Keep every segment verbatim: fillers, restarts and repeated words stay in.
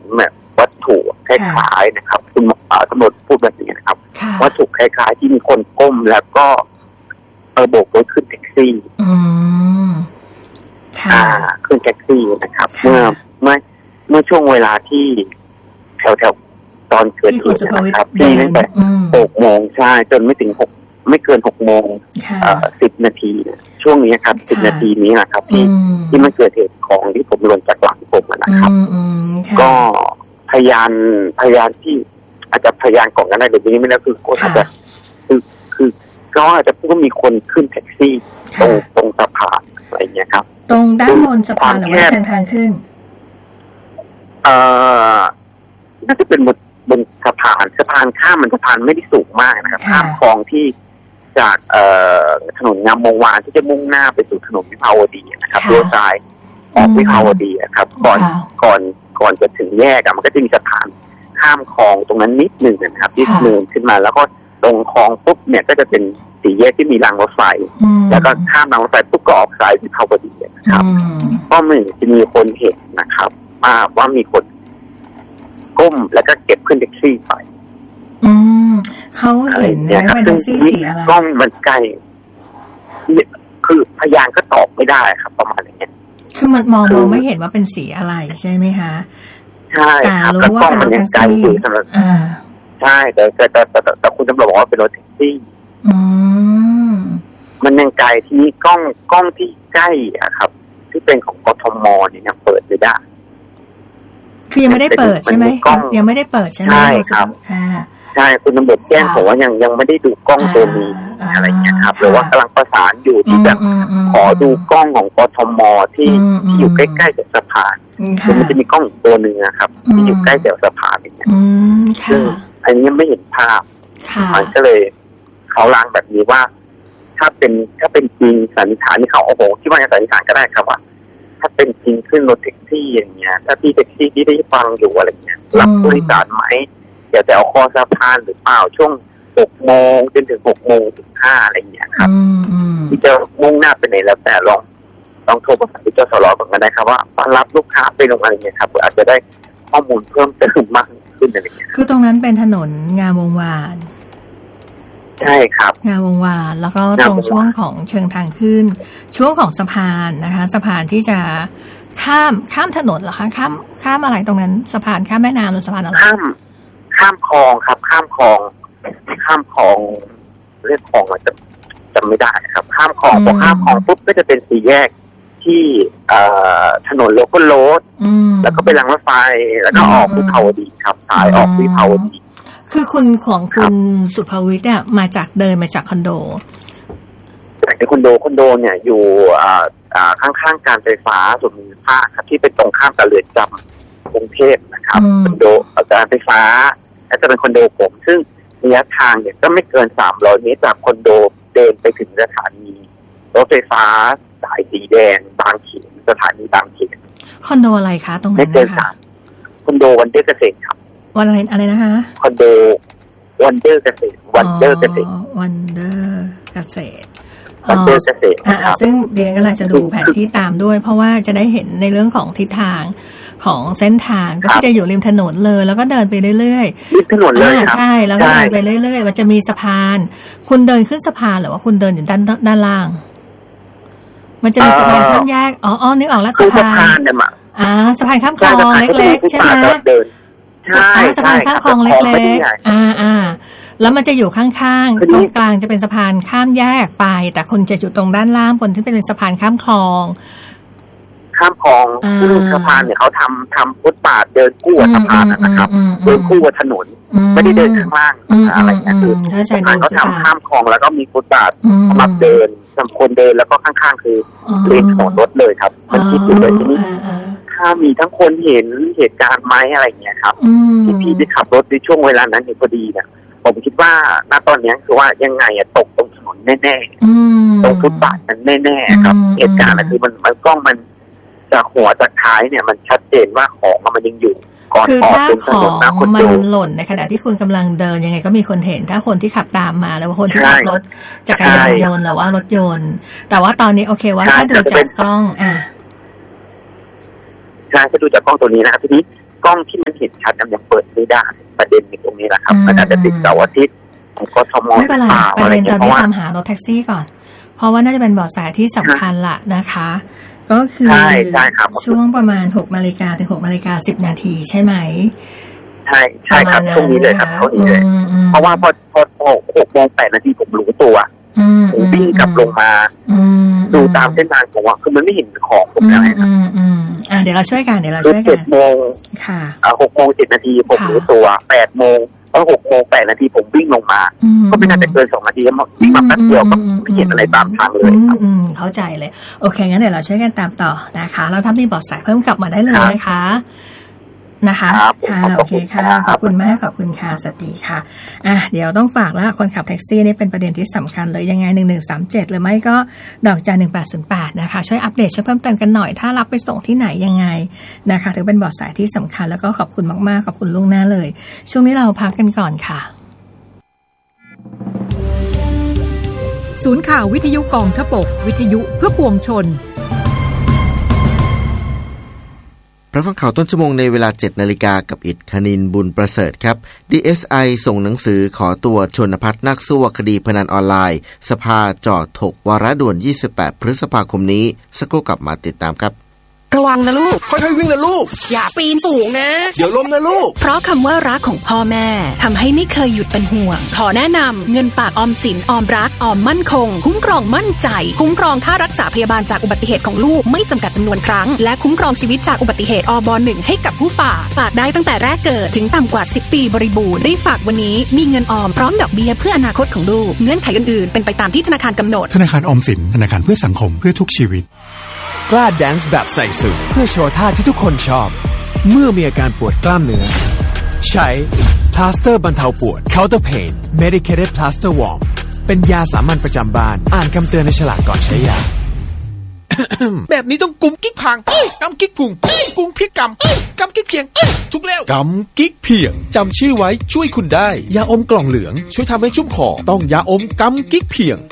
แบบวัตถุคล้ายๆนะครับคุณตำรวจพูดแบบนี้นะครับวัตถุคล้ายๆที่มีคนก้มแล้วก็เออโบกรถขึ้นแท็กซี่อืมค่ะขึ้นแท็กซี่นะครับเมื่อเมื่อเมื่อช่วงเวลาที่แถวๆตอนเกิดเหตุนะครับที่ตั้งแต่หกโมงใช่จนไม่ถึงหกไม่เกินหกโมงสิบนาทีช่วงนี้ครับสิบนาทีนี้นะครับที่ที่มันเกิดเหตุของที่ผมหล่นจากหลังผมนะครับก็พยานพยานที่อาจจะพยานของกันได้หรือนี้ไม่ได้คือก็อาจจะคือคือก็อาจจะพูดว่ามีคนขึ้นแท็กซี่ตรงตรงสะพานอะไรเงี้ยครับตรงด้านบนสะพานหรือว่าเส้นทางขึ้นเอ่อน่าจะเป็นบนบนสะพานสะพานข้ามมันสะพานไม่ได้สูงมากนะครับข้ามคลองที่จากเอ่อถนนงามวงวานที่จะมุ่งหน้าไปสู่ถนนวิภาวดีนะครับเลี้ยวซ้ายออกวิภาวดีครับก่อนก่อนก่อนจะถึงแยกมันก็จะมีสะพานข้ามคลองตรงนั้นนิดหนึ่งนะครับที่เนินขึ้นมาแล้วก็ตรงคลองปุ๊บเนี่ยก็จะเป็นสี่แยกที่มีรางรถไฟแล้วก็ข้ามรางรถไฟปุ๊บก็ออกสายวิภาวดีนะครับก็มันจะมีคนเห็นนะครับว่าว่ามีคนก้มแล้วก็เก็บขึ้นแท็กซี่ไปอืมเขาเห็นไหมว่าแท็กซี่สีอะไรกล้องมันใกล้คือพยานก็ตอบไม่ได้ครับประมาณอย่างเงี้ยคือมันมองมองไม่เห็นว่าเป็นสีอะไรใช่ไหมคะใช่ครับแต่กล้องมันยังไกลอยู่สำหรับใช่แต่แต่แต่แต่แต่คุณตำรวจบอกว่าเป็นรถแท็กซี่อืมมันยังไกลที่นี้กล้องกล้องที่ใกล้อะครับที่เป็นของกทมเนี่ยยังเปิดไม่ได้คือยังไม่ได้เปิดใช่ไหมยังไม่ได้เปิดใช่ไหมใช่ครับใช่คุณตำรวจแจ้งผมว่ายังยังไม่ได้ดูกล้องตัวนี้อะไรเงี้ยครับหรือว่ากำลังประสานอยู่ที่แบบขอดูกล้องของกทมที่ที่อยู่ใกล้ๆกับสะพานคือมันจะมีกล้องอีกตัวหนึ่งนะครับที่อยู่ใกล้กับสะพานอย่างเงี้ยซึ่งอันนี้ไม่เห็นภาพมันก็เลยเขาล้างแบบนี้ว่าถ้าเป็นถ้าเป็นจริงสันนิษฐานนี่เขาโอ้โหที่ว่าจะสันนิษฐานก็ได้ครับว่าถ้าเป็นจริงขึ้นรถแท็กซี่อย่างเงี้ยถ้าพี่แท็กซี่ที่ได้ฟังอยู่อะไรเงี้ยรับผู้โดยสารไหมเดี๋ยวจะเอาคอสะพานหรือเปล่าช่วงหกโมงจนถึงหกโมงถึงห้าอะไรเงี้ยครับที่จะมุ่งหน้าไปไหนแล้วแต่ลองลองโทรประสานที่จสรก่อนก็ได้ครับว่ารับลูกค้าไปลงอะไรเงี้ยครับอาจจะได้ข้อมูลเพิ่มเติมมากขึ้นอะไรเงี้ยคือตรงนั้นเป็นถนนงามวงวานใช่ครับงามวงวานแล้วก็ตรงช่วงของเชิงทางขึ้นช่วงของสะพานนะคะสะพานที่จะข้ามข้ามถนนเหรอคะข้ามข้ามอะไรตรงนั้นสะพานข้ามแม่น้ำหรือสะพานอะไรข้ามข้ามคลองครับข้ามคลองข้ามคลองเรียกคลองอาจจะจำไม่ได้ครับข้ามคลองพอข้ามคลองปุ๊บก็จะเป็นสี่แยกที่ถนนโลคอลโรดแล้วก็ไปรางรถไฟแล้วก็ออกวิภาวดีครับสายออกวิภาวดีคือคุณของคุณสุภวิทย์เนี่ยมาจากเดินมาจากคอนโดจากคอนโดคอนโดเนี่ยอยู่ข้างๆการไฟฟ้าส่วนภูมิภาคครับที่เป็นตรงข้ามกับเรือนจำกรุงเทพนะครับคอนโดการไฟฟ้าและจะเป็นคอนโดผมซึ่งระยะทางเนี่ยก็ไม่เกินสามร้อยเมตรจากคอนโดเดินไปถึงสถานีรถไฟฟ้าสายสีแดงบางเขนสถานีบางเขนคอนโดอะไรคะตรงนั้นนะคะคอนโดวันเดอร์เกษตรครับวันอะไรอะไรนะคะคอนโดวันเดอร์เกษตรวันเดอร์เกษตรวันเดอร์เกษตรวันเดอร์เกษตรอ่าซึ่งเดี๋ยวกำลังจะดูแผนที่ตามด้วยเพราะว่าจะได้เห็นในเรื่องของทิศทางของเส้นทางก็จะอยู่ริมถนนเลยแล้วก็เดินไปเรื่อยๆริมถนนเลยครับใช่แล้วก็เดินไปเรื่อยๆมันจะมีสะพานคุณเดินขึ้นสะพานหรือว่าคุณเดินอยู่ด้านด้านล่างมันจะมีสะพานข้ามแยกอ๋ออ๋อนึกออกแล้วสะพานอ่าสะพานข้ามคลองเล็กๆใช่ไหมใช่สะพานข้ามคลองเล็กๆอ่าอ่าแล้วมันจะอยู่ข้างๆตรงกลางจะเป็นสะพานข้ามแยกไปแต่คนจะอยู่ตรงด้านล่างบนที่เป็นสะพานข้ามคลองข้ามคลองซึ่งสะพานเนี่ยเขาทำทำฟุตบาทเดินคู่กับสะพานนะครับเดินคู่กับถนนไม่ได้เดินข้างล่างอะไรอย่างเงี้ยคือสะพานเขาทำข้ามคลองแล้วก็มีฟุตบาทสำหรับเดินสำหรับคนเดินแล้วก็ข้างๆคือเลนของรถเลยครับมันคิดอยู่เลยที่นี่ถ้ามีทั้งคนเห็นเหตุการณ์ไหมอะไรอย่างเงี้ยครับที่พี่ที่ขับรถในช่วงเวลานั้นเห็นพอดีเนี่ยผมคิดว่าณตอนนี้คือว่ายังไงอะตกตรงถนนแน่ๆตรงฟุตบาทนั้นแน่ๆครับเหตุการณ์คือมันมันกล้องมันจากหัวจากท้ายเนี่ยมันชัดเจนว่าของมันยังอยู่ก่อนคือถ้าของมันหล่นในขณะที่คุณกำลังเดินยังไงก็มีคนเห็นถ้าคนที่ขับตามมาแล้วคนที่ขับรถจักรยานยนต์หรือว่ารถยนต์แต่ว่าตอนนี้โอเคว่าถ้าดูจากกล้องอ่ะใช่ถ้าดูจากกล้องตัวนี้นะครับทีนี้กล้องที่มันเห็นชัดยังเปิดไม่ได้ประเด็นในตรงนี้แหละครับมันอาจจะติดเสาร์อาทิตย์ของกทมไม่เป็นไรประเด็นตอนนี้ตามหารถแท็กซี่ก่อนเพราะว่าน่าจะเป็นเบาะแสที่สำคัญละนะคะก็คือช่วงประมาณหกนาฬิกาถึงหกนาฬิกาสิบนาทีใช่ไหมใช่ใช่ครับช่วงนี้เลยครับช่วงนี้เลยเพราะว่าพอพอหกโมงแปดนาทีผมรู้ตัวผมวิ่งกลับลงมาดูตามเส้นทางผมว่าคือมันไม่เห็นของผมอะไรครับอ่าเดี๋ยวเราช่วยกันเดี๋ยวเราช่วยกันเจ็ดโมงค่ะอ่าหกโมงเจ็ดนาทีผมรู้ตัวแปดโมงพอหกโมงแปดนาทีผมวิ่งลงมาก็ไม่น่าจะเกินสองนาทีวิ่งมาแป๊บเดียวก็ไม่เห็นอะไรตามทางเลยครับอืมเข้าใจเลยโอเคงั้นเดี๋ยวเราช่วยกันตามต่อนะคะแล้วถ้ามีเบาะแสเพิ่มกลับมาได้เลยนะคะนะคะค่ะโอเคค่ะขอบคุณมากขอบคุณค่ะสวัสดีค่ะอ่ะเดี๋ยวต้องฝากแล้วคนขับแท็กซี่นี่เป็นประเด็นที่สำคัญเลยยังไงหนึ่งหนึ่งสามเจ็ดหรือไม่ก็ดอกจันหนึ่งแปดศูนย์แปดนะคะช่วยอัปเดตช่วยเพิ่มเติมกันหน่อยถ้ารับไปส่งที่ไหนยังไงนะคะถือเป็นเบาะแสที่สำคัญแล้วก็ขอบคุณมากๆขอบคุณล่วงหน้าเลยช่วงนี้เราพักกันก่อนค่ะศูนย์ข่าววิทยุกองทพบกวิทยุเพื่อปวงชนรับฟังข่าวต้นชั่วโมงในเวลา เจ็ดนาฬิกา กับอิฐคณินบุญประเสริฐครับ ดี เอส ไอ ส่งหนังสือขอตัวชนภัทรนักสู้คดีพนันออนไลน์สภาจอดถกวาระด่วนยี่สิบแปดพฤษภาคมนี้สักครู่กลับมาติดตามครับระวังนะลูกค่อยๆวิ่งนะลูกอย่าปีนสูงนะเดี๋ยวล้มนะลูกเพราะคำว่ารักของพ่อแม่ทำให้ไม่เคยหยุดเป็นห่วงขอแนะนำเงินฝากออมสินออมรักออมมั่นคงคุ้มครองมั่นใจคุ้มครองค่ารักษาพยาบาลจากอุบัติเหตุของลูกไม่จำกัดจำนวนครั้งและคุ้มครองชีวิตจากอุบัติเหตุอบหนึ่งให้กับผู้ฝากฝากได้ตั้งแต่แรกเกิดถึงต่ำกว่าสิบปีบริบูรณ์รีบฝากวันนี้มีเงินออมพร้อมดอกเบี้ยเพื่ออนาคตของลูกเงื่อนไขอื่นๆเป็นไปตามที่ธนาคารกำหนดธนาคารออมสินธนาคารเพื่อสังคมเพื่อทุกชีวิตกล้าแดนซ์แบบใส่สุดเพื่อโชว์ท่าที่ทุกคนชอบเมื่อมีอาการปวดกล้ามเนื้อใช้พลาสเตอร์บรรเทาปวด Counter Pain Medicated Plaster Warm เป็นยาสามัญประจำบ้านอ่านคำเตือนในฉลากก่อนใช้ยาแบบนี้ต้องกุมกิ๊กพังกำกิ๊กพุงกุมพิกกำกำกิ๊กเพียงทุกแล้วกำกิ๊กเพียงจำชื่อไว้ช่วยคุณได้ยาอมกล่องเหลืองช่วยทำให้ชุ่มคอต้องยาอมกำกิ๊กเพียง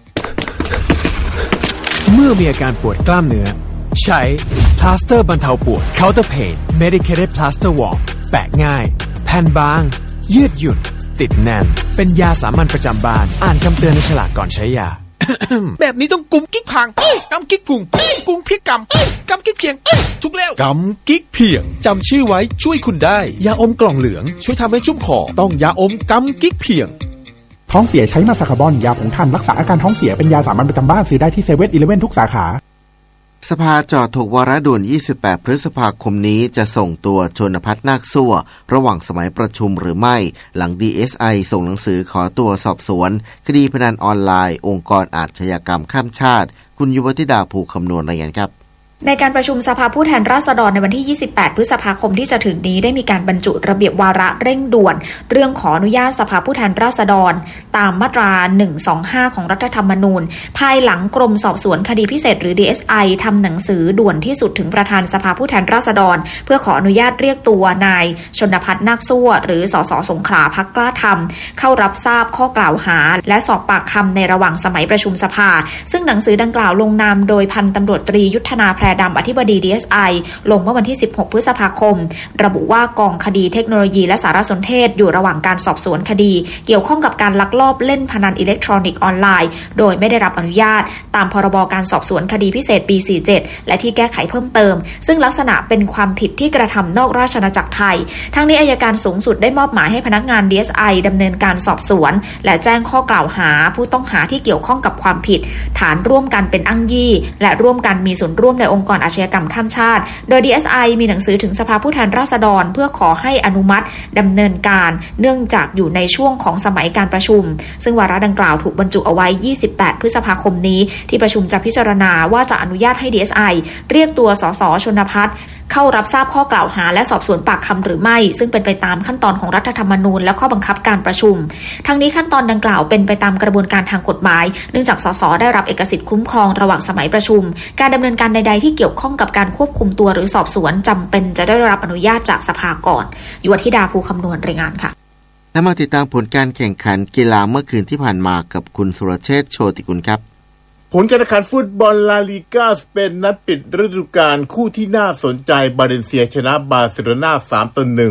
เมื่อมีอาการปวดกล้ามเนื้อใช้พลาสเตอร์บรรเทาปวด Counter Pain Medicated Plaster Warm แปะง่ายแผ่นบางยืดหยุ่นติดแน่นเป็นยาสามัญประจำบ้านอ่านคำเตือนในฉลากก่อนใช้ยาแบบนี้ต้องกุมกิ๊กพังกำกิ๊กพุงกุมพิกกำกำกิ๊กเพียงทุกแล้วกำกิ๊กเพียงจำชื่อไว้ช่วยคุณได้ยาอมกล่องเหลืองช่วยทำให้ชุ่มคอต้องยาอมกำกิ๊กเพียงท้องเสียใช้มาซาคาบอนยาผงท่านรักษาอาการท้องเสียเป็นยาสามัญประจำบ้านซื้อได้ที่เซเว่นอีเลฟเว่นทุกสาขาสภาจอดถกวาระด่วนยี่สิบแปดพฤษภาคมนี้จะส่งตัวชนภัทรนาคซั่วระหว่างสมัยประชุมหรือไม่หลัง ดี เอส ไอ ส่งหนังสือขอตัวสอบสวนคดีพนันออนไลน์องค์กรอาชญากรรมข้ามชาติคุณยุวธิดาภูคำนวณรายงานครับในการประชุมสภาผู้แทนราษฎรในวันที่ยี่สิบแปดพฤษภาคมที่จะถึงนี้ได้มีการบรรจุระเบียบวาระเร่งด่วนเรื่องขออนุญาตสภาผู้แทนราษฎรตามมาตราหนึ่งสองห้าของรัฐธรรมนูญภายหลังกรมสอบสวนคดีพิเศษหรือ ดี เอส ไอ ทำหนังสือด่วนที่สุดถึงประธานสภาผู้แทนราษฎรเพื่อขออนุญาตเรียกตัวนายชนภัทรนาคซั่วหรือสสสงขลาพรรคกล้าธรรมเข้ารับทราบข้อกล่าวหาและสอบปากคำในระหว่างสมัยประชุมสภาซึ่งหนังสือดังกล่าวลงนามโดยพันตำรวจตรียุทธนาแพรดำอธิบดี ดี เอส ไอ ลงเมื่อวันที่สิบหกพฤษภาคมระบุว่ากองคดีเทคโนโลยีและสารสนเทศอยู่ระหว่างการสอบสวนคดีเกี่ยวข้องกับการลักลอบเล่นพนันอิเล็กทรอนิกส์ออนไลน์โดยไม่ได้รับอนุญาตตามพรบการสอบสวนคดีพิเศษปีสี่สิบเจ็ดและที่แก้ไขเพิ่มเติมซึ่งลักษณะเป็นความผิดที่กระทำนอกราชอาณาจักรไทยทั้งนี้อัยการสูงสุดได้มอบหมายให้พนักงาน ดี เอส ไอ ดำเนินการสอบสวนและแจ้งข้อกล่าวหาผู้ต้องหาที่เกี่ยวข้องกับความผิดฐานร่วมกันเป็นอ้างยี่และร่วมกันมีส่วนร่วมในองค์กรอาชญากรรมข้ามชาติโดย ดี เอส ไอ มีหนังสือถึงสภาผู้แทนราษฎรเพื่อขอให้อนุมัติดำเนินการเนื่องจากอยู่ในช่วงของสมัยการประชุมซึ่งวาระดังกล่าวถูกบรรจุเอาไว้ยี่สิบแปดพฤษภาคมนี้ที่ประชุมจะพิจารณาว่าจะอนุญาตให้ ดี เอส ไอ เรียกตัวสสชนภัทรเข้ารับทราบข้อกล่าวหาและสอบสวนปากคำหรือไม่ซึ่งเป็นไปตามขั้นตอนของรัฐธรรมนูญและข้อบังคับการประชุมทั้งนี้ขั้นตอนดังกล่าวเป็นไปตามกระบวนการทางกฎหมายเนื่องจากสสได้รับเอกสิทธิ์คุ้มครองระหว่างสมัยประชุมการดำเนินการใดๆที่เกี่ยวข้องกับการควบคุมตัวหรือสอบสวนจำเป็นจะได้รับอนุญาตจากสภาก่อนยุวธิดาภูคำนวณรายงานค่ะและมาติดตามผลการแข่งขันกีฬาเมื่อคืนที่ผ่านมากับคุณสุรเชษฐ์โชติกุลครับผลการแข่งขันฟุตบอลลาลีกาสเปนนัดปิดฤดูกาลคู่ที่น่าสนใจบาเลนเซียชนะบาร์เซโลนา สามต่อหนึ่ง